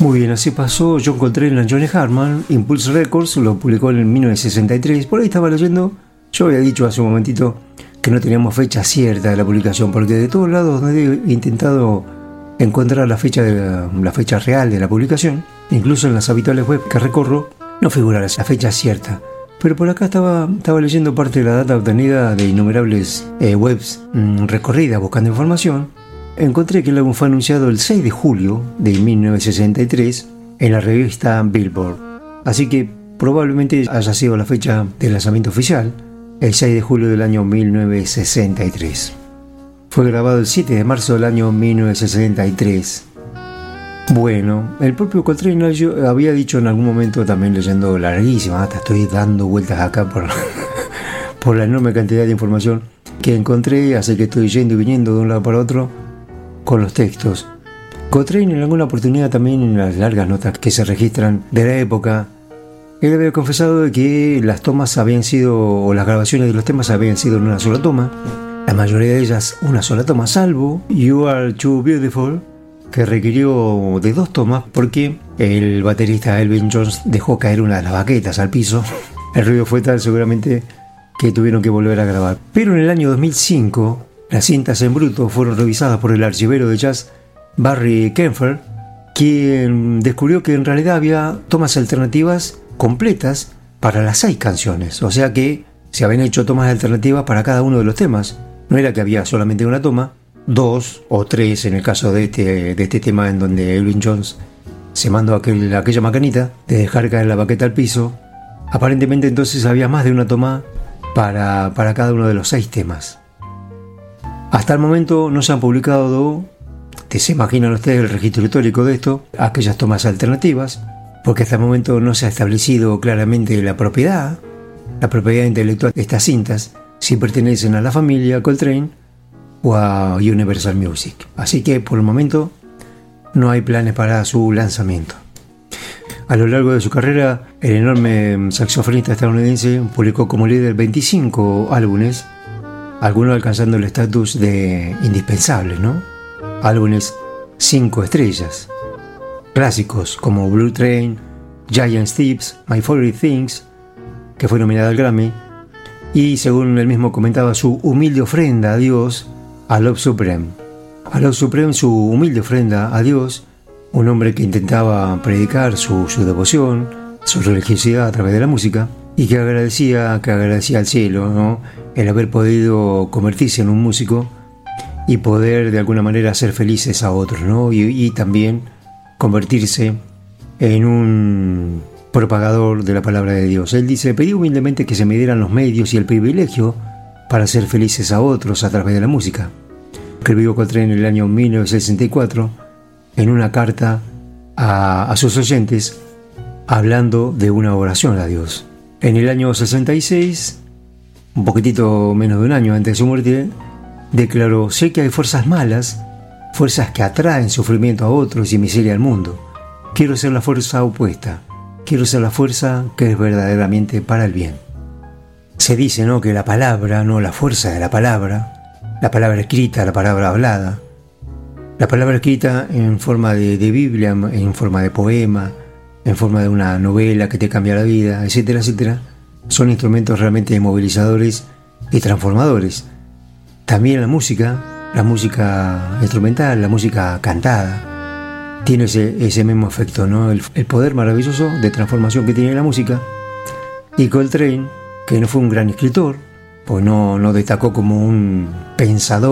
Muy bien, así pasó John Coltrane a Johnny Hartman. Impulse Records lo publicó en 1963. Por ahí estaba leyendo, yo había dicho hace un momentito que no teníamos fecha cierta de la publicación, porque de todos lados he intentado encontrar la fecha real de la publicación. Incluso en las habituales web que recorro no figura la fecha cierta. Pero por acá estaba leyendo parte de la data obtenida de innumerables webs recorridas buscando información. Encontré que el álbum fue anunciado el 6 de julio de 1963 en la revista Billboard. Así que probablemente haya sido la fecha de lanzamiento oficial, el 6 de julio del año 1963. Fue grabado el 7 de marzo del año 1963. Bueno, el propio Coltrane había dicho en algún momento, también leyendo larguísima, hasta estoy dando vueltas acá por la enorme cantidad de información que encontré, así que estoy yendo y viniendo de un lado para otro con los textos. Coltrane en alguna oportunidad, también en las largas notas que se registran de la época, él había confesado de que las tomas habían sido, o las grabaciones de los temas habían sido en una sola toma, la mayoría de ellas una sola toma, salvo You Are Too Beautiful, que requirió de 2 tomas porque el baterista Elvin Jones dejó caer una de las baquetas al piso. El ruido fue tal seguramente que tuvieron que volver a grabar. Pero en el año 2005, las cintas en bruto fueron revisadas por el archivero de jazz Barry Kempfer, quien descubrió que en realidad había tomas alternativas completas para las 6 canciones. O sea que se habían hecho tomas alternativas para cada uno de los temas. No era que había solamente una toma, 2 o 3 en el caso de este tema en donde Elvin Jones se mandó aquella macanita de dejar caer la baqueta al piso. Aparentemente entonces había más de una toma para cada uno de los 6 temas. Hasta el momento no se han publicado, se imaginan ustedes el registro histórico de esto, aquellas tomas alternativas, porque hasta el momento no se ha establecido claramente la propiedad intelectual de estas cintas, si pertenecen a la familia Coltrane o a Universal Music. Así que por el momento no hay planes para su lanzamiento. A lo largo de su carrera, el enorme saxofonista estadounidense publicó como líder 25 álbumes, algunos alcanzando el estatus de indispensables, ¿no? Álbumes 5 estrellas, clásicos como Blue Train, Giant Steps, My Favorite Things, que fue nominada al Grammy, y según él mismo comentaba, su humilde ofrenda a Dios, a Love Supreme. A Love Supreme, su humilde ofrenda a Dios, un hombre que intentaba predicar su devoción, su religiosidad a través de la música, y que agradecía al cielo, ¿no?, el haber podido convertirse en un músico y poder de alguna manera hacer felices a otros, ¿no? Y también convertirse en un propagador de la palabra de Dios. Él dice: pedí humildemente que se me dieran los medios y el privilegio para hacer felices a otros a través de la música. Escribió Coltrane en el año 1964 en una carta a sus oyentes, hablando de una oración a Dios. En el año 66, un poquitito menos de un año antes de su muerte, declaró: sé que hay fuerzas malas, fuerzas que atraen sufrimiento a otros y miseria al mundo. Quiero ser la fuerza opuesta, quiero ser la fuerza que es verdaderamente para el bien. Se dice, ¿no?, que la palabra, no la fuerza de la palabra escrita, la palabra hablada, la palabra escrita en forma de Biblia, en forma de poema, en forma de una novela que te cambia la vida, etcétera, etcétera, son instrumentos realmente movilizadores y transformadores. También la música instrumental, la música cantada, tiene ese mismo efecto, ¿no? El poder maravilloso de transformación que tiene la música. Y Coltrane, que no fue un gran escritor, pues no destacó como un pensador